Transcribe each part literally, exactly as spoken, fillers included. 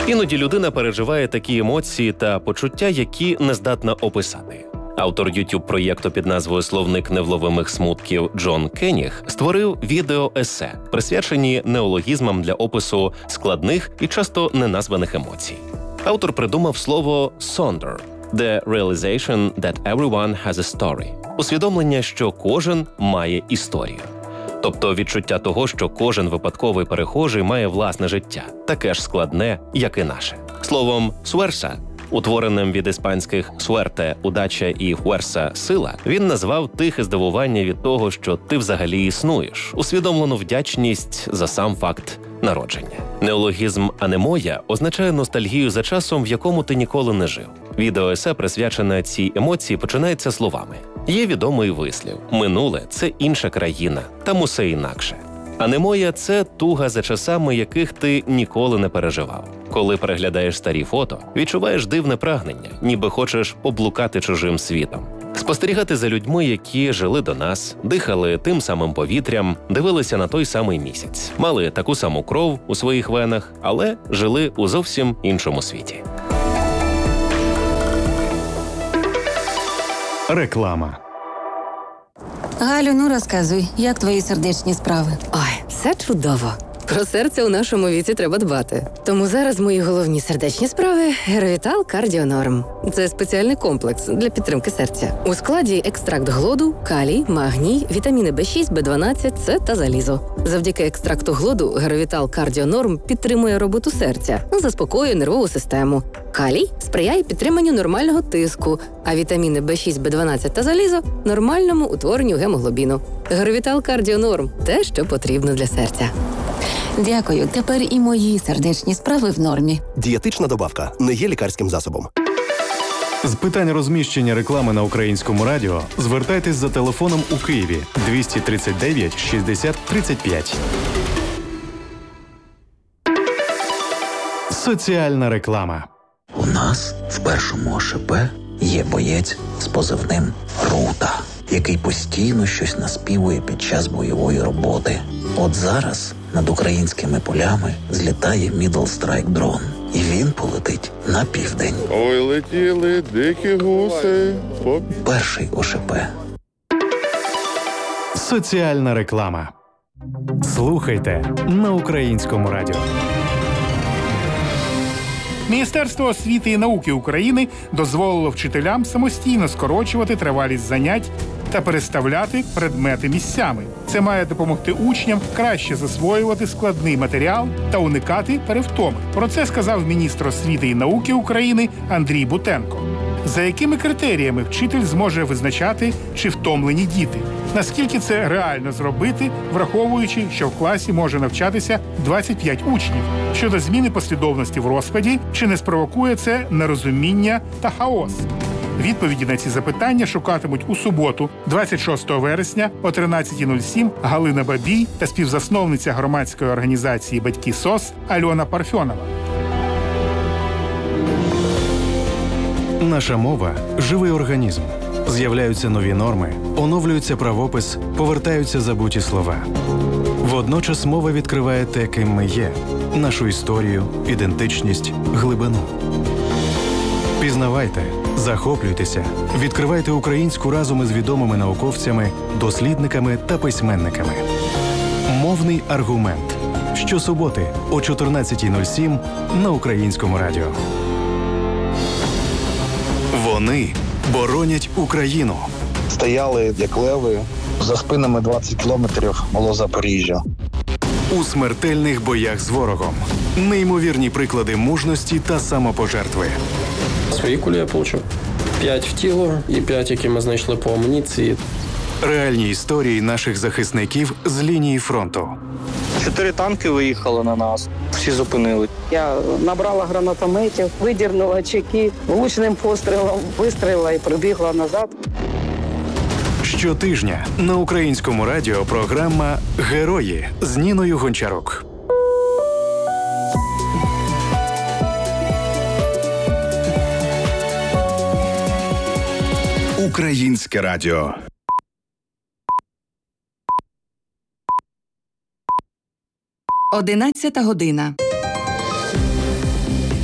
Іноді людина переживає такі емоції та почуття, які не здатна описати. Автор YouTube-проєкту під назвою «Словник невловимих смутків» Джон Кенніг створив відео-есе, присвячені неологізмам для опису складних і часто неназваних емоцій. Автор придумав слово «sonder» – «the realization that everyone has a story» – усвідомлення, що кожен має історію. Тобто відчуття того, що кожен випадковий перехожий має власне життя, таке ж складне, як і наше. Словом «суерса», утвореним від іспанських «суерте» – удача і «фуерса» – сила, він назвав тихе здивування від того, що ти взагалі існуєш, усвідомлену вдячність за сам факт народження. Неологізм «анемоя» означає ностальгію за часом, в якому ти ніколи не жив. Відео-есе, присвячене цій емоції, починається словами. Є відомий вислів «минуле – це інша країна, там усе інакше». Анемоя – це туга за часами, яких ти ніколи не переживав. Коли переглядаєш старі фото, відчуваєш дивне прагнення, ніби хочеш облукати чужим світом. Спостерігати за людьми, які жили до нас, дихали тим самим повітрям, дивилися на той самий місяць, мали таку саму кров у своїх венах, але жили у зовсім іншому світі. Реклама. Галю, ну розказуй, як твої сердечні справи? Ой, все чудово. Про серце у нашому віці треба дбати. Тому зараз мої головні сердечні справи – Геровітал Кардіонорм. Це спеціальний комплекс для підтримки серця. У складі екстракт глоду, калій, магній, вітаміни Б шість, Б дванадцять, С та залізо. Завдяки екстракту глоду Геровітал Кардіонорм підтримує роботу серця, заспокоює нервову систему. Калій сприяє підтриманню нормального тиску, а вітаміни Б шість, Б дванадцять та залізо – нормальному утворенню гемоглобіну. Геровітал Кардіонорм – те, що потрібно для серця. Дякую, тепер і мої сердечні справи в нормі. Дієтична добавка не є лікарським засобом. З питань розміщення реклами на Українському радіо звертайтесь за телефоном у Києві двісті тридцять дев'ять шістдесят тридцять п'ять. Соціальна реклама. У нас в першому ОШП є боєць з позивним «Рута», який постійно щось наспівує під час бойової роботи. От зараз над українськими полями злітає Middle Strike дрон, і він полетить на південь. Ой, летіли дикі гуси. Перший ОШП. Соціальна реклама. Слухайте на Українському радіо. Міністерство освіти і науки України дозволило вчителям самостійно скорочувати тривалість занять та переставляти предмети місцями. Це має допомогти учням краще засвоювати складний матеріал та уникати перевтоми. Про це сказав міністр освіти і науки України Андрій Бутенко. За якими критеріями вчитель зможе визначати, чи втомлені діти? Наскільки це реально зробити, враховуючи, що в класі може навчатися двадцять п'ять учнів? Щодо зміни послідовності в розкладі, чи не спровокує це нерозуміння та хаос? Відповіді на ці запитання шукатимуть у суботу, двадцять шостого вересня о тринадцятій нуль сім Галина Бабій та співзасновниця громадської організації «Батьки СОС» Альона Парфьонова. Наша мова – живий організм. З'являються нові норми, оновлюється правопис, повертаються забуті слова. Водночас мова відкриває те, ким ми є – нашу історію, ідентичність, глибину. Пізнавайте, захоплюйтеся, відкривайте українську разом із відомими науковцями, дослідниками та письменниками. Мовний аргумент. Щосуботи о чотирнадцятій нуль сім на Українському радіо. Вони боронять Україну. Стояли, як леви, за спинами двадцять кілометрів було Запоріжжя. У смертельних боях з ворогом. Неймовірні приклади мужності та самопожертви. Свої кулі я получив. П'ять в тіло і п'ять, які ми знайшли по амуніції. Реальні історії наших захисників з лінії фронту. Чотири танки виїхали на нас, всі зупинили. Я набрала гранатометів, видірнула чеки, влучним пострілом вистрілила і прибігла назад. Щотижня на Українському радіо програма «Герої» з Ніною Гончарук. Українське радіо. Одинадцята година.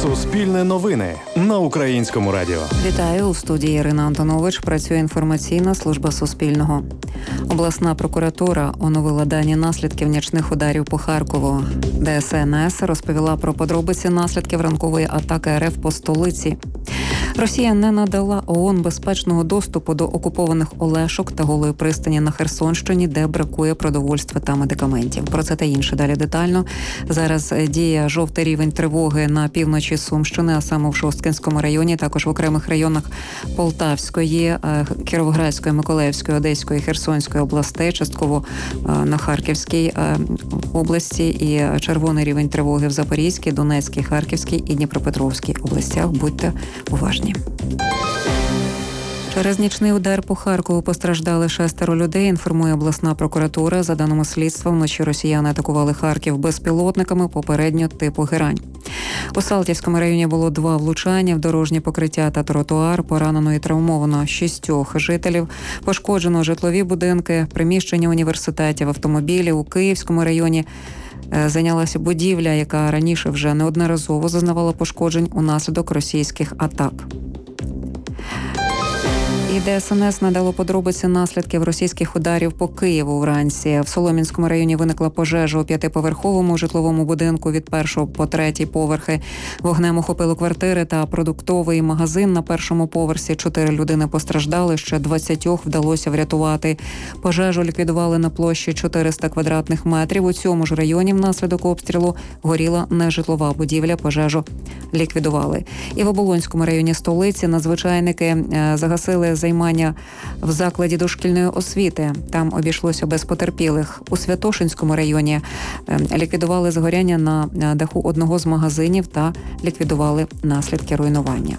Суспільне новини на Українському радіо. Вітаю, у студії Ірина Антонович. Працює інформаційна служба Суспільного. Обласна прокуратура оновила дані наслідків нічних ударів по Харкову. Де ес ен ес розповіла про подробиці наслідків ранкової атаки ер еф по столиці. Росія не надала ООН безпечного доступу до окупованих Олешок та Голої пристані на Херсонщині, де бракує продовольства та медикаментів. Про це та інше далі детально. Зараз діє жовтий рівень тривоги на півночі Сумщини, а саме в Шосткинському районі, також в окремих районах Полтавської, Кіровоградської, Миколаївської, Одеської, Херсонської областей, частково на Харківській області і червоний рівень тривоги в Запорізькій, Донецькій, Харківській і Дніпропетровській областях. Будьте уважні. Через нічний удар по Харкову постраждали шестеро людей, інформує обласна прокуратура. За даними слідства, вночі росіяни атакували Харків безпілотниками попередньо типу «Герань». У Салтівському районі було два влучання в дорожнє покриття та тротуар. Поранено і травмовано шістьох жителів. Пошкоджено житлові будинки, приміщення університетів, автомобілі. У Київському районі зайнялася будівля, яка раніше вже неодноразово зазнавала пошкоджень унаслідок російських атак. І де ес ен ес надало подробиці наслідків російських ударів по Києву вранці. В Солом'янському районі виникла пожежа у п'ятиповерховому житловому будинку від першого по третій поверхи. Вогнем охопило квартири та продуктовий магазин на першому поверсі. Чотири людини постраждали, ще двадцятьох вдалося врятувати. Пожежу ліквідували на площі чотириста квадратних метрів. У цьому ж районі внаслідок обстрілу горіла нежитлова будівля. Пожежу ліквідували. І в Оболонському районі столиці надзвичайники загасили займання в закладі дошкільної освіти. Там обійшлося без потерпілих. У Святошинському районі ліквідували згоряння на даху одного з магазинів та ліквідували наслідки руйнування.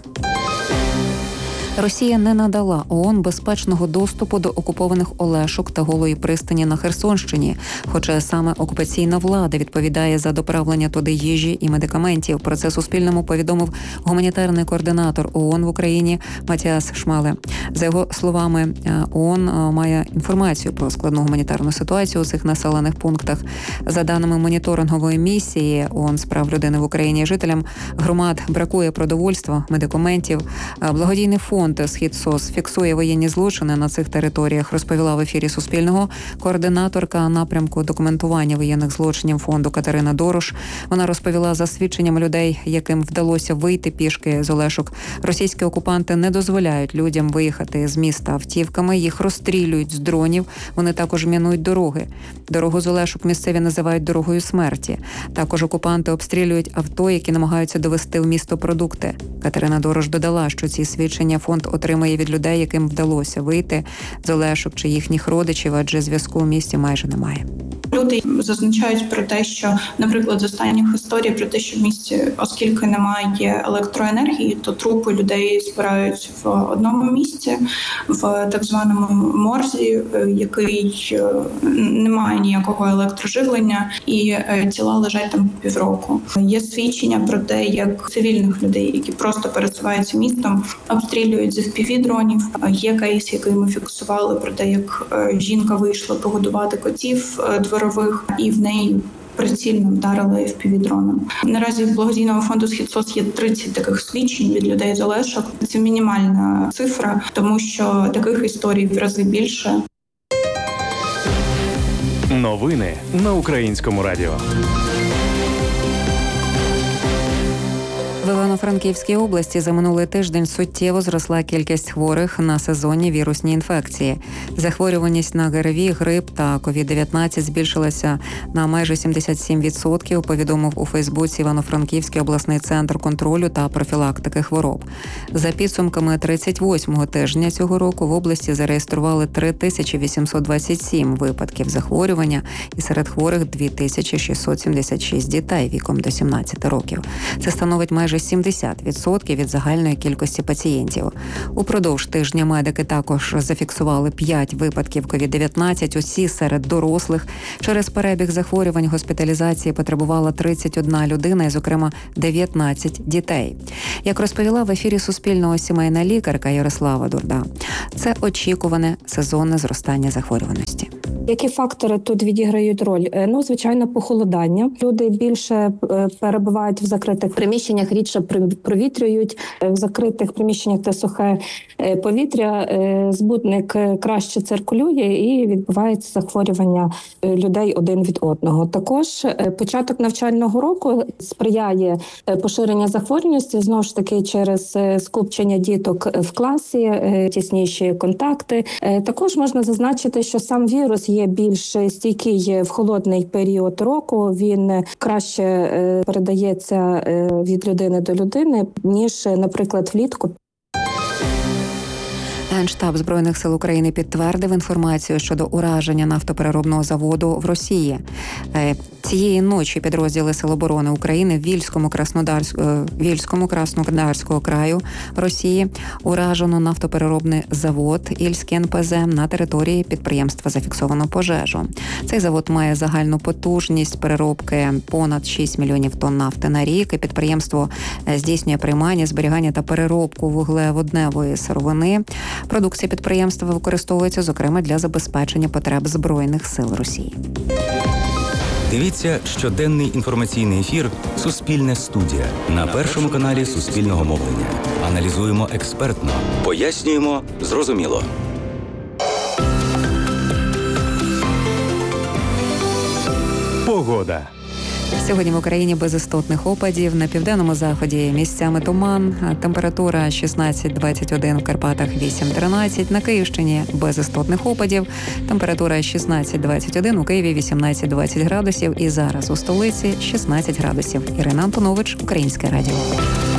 Росія не надала ООН безпечного доступу до окупованих Олешок та Голої пристані на Херсонщині, хоча саме окупаційна влада відповідає за доправлення туди їжі і медикаментів. Про це Суспільному повідомив гуманітарний координатор ООН в Україні Матіас Шмале. За його словами, ООН має інформацію про складну гуманітарну ситуацію у цих населених пунктах. За даними моніторингової місії ООН з прав людини в Україні, жителям громад бракує продовольства, медикаментів. Благодійний фонд «Схід СОС» фіксує воєнні злочини на цих територіях, розповіла в ефірі Суспільного координаторка напрямку документування воєнних злочинів фонду Катерина Дорош. Вона розповіла за свідченням людей, яким вдалося вийти пішки з Олешок. Російські окупанти не дозволяють людям виїхати з міста автівками, їх розстрілюють з дронів, вони також мінують дороги. Дорогу з Олешок місцеві називають дорогою смерті. Також окупанти обстрілюють авто, які намагаються довести в місто продукти. Катерина Дорош додала, що ці свідчення фонд отримає від людей, яким вдалося вийти з Олешок чи їхніх родичів, адже зв'язку в місті майже немає. Люди зазначають про те, що, наприклад, з останніх історій про те, що в місті, оскільки немає електроенергії, то трупи людей збирають в одному місці, в так званому морзі, який не має ніякого електроживлення, і тіла лежать там півроку. Є свідчення про те, як цивільних людей, які просто пересуваються містом, обстрілюють з еф пі ві-дронів. Є кейс, який ми фіксували про те, як жінка вийшла погодувати котів дворових, і в неї прицільно вдарили еф пі ві-дроном. Наразі в благодійного фонду «Схід СОС» є тридцять таких свідчень від людей з Олешок. Це мінімальна цифра, тому що таких історій в рази більше. Новини на Українському радіо. В Івано-Франківській області за минулий тиждень суттєво зросла кількість хворих на сезонні вірусні інфекції. Захворюваність на ГРВІ, грип та ковід дев'ятнадцять збільшилася на майже сімдесят сім відсотків, повідомив у Фейсбуці Івано-Франківський обласний центр контролю та профілактики хвороб. За підсумками тридцять восьмого тижня цього року в області зареєстрували три тисячі вісімсот двадцять сім випадків захворювання, і серед хворих дві тисячі шістсот сімдесят шість дітей віком до сімнадцяти років. Це становить майже сімдесят відсотків від загальної кількості пацієнтів. Упродовж тижня медики також зафіксували п'ять випадків ковід дев'ятнадцять, усі серед дорослих. Через перебіг захворювань госпіталізації потребувала тридцять одна людина, і, зокрема, дев'ятнадцять дітей. Як розповіла в ефірі Суспільного сімейна лікарка Ярослава Дурда, це очікуване сезонне зростання захворюваності. Які фактори тут відіграють роль? Ну, звичайно, похолодання. Люди більше перебувають в закритих приміщеннях, рідко швидше провітрюють. В закритих приміщеннях, де сухе повітря, збудник краще циркулює і відбувається захворювання людей один від одного. Також початок навчального року сприяє поширення захворюваності, знову ж таки, через скупчення діток в класі, тісніші контакти. Також можна зазначити, що сам вірус є більш стійкий в холодний період року. Він краще передається від людини до людини, ніж, наприклад, влітку. Генштаб Збройних сил України підтвердив інформацію щодо ураження нафтопереробного заводу в Росії. Цієї ночі підрозділи Сил оборони України в Вільському, Краснодарському, Вільському Краснодарського краю Росії уражено нафтопереробний завод Ільський ен пе зе. На території підприємства зафіксовано пожежу. Цей завод має загальну потужність переробки понад шість мільйонів тонн нафти на рік. І підприємство здійснює приймання, зберігання та переробку вуглеводневої сировини. Продукція підприємства використовується, зокрема, для забезпечення потреб Збройних сил Росії. Дивіться щоденний інформаційний ефір «Суспільне студія» на Першому каналі Суспільного мовлення. Аналізуємо експертно, пояснюємо зрозуміло. Погода. Сьогодні в Україні без істотних опадів. На південному заході місцями туман. Температура шістнадцять двадцять один, в Карпатах вісім тринадцять. На Київщині без істотних опадів. Температура шістнадцять двадцять один, у Києві вісімнадцять двадцять градусів. І зараз у столиці шістнадцять градусів. Ірина Антонович, Українське радіо.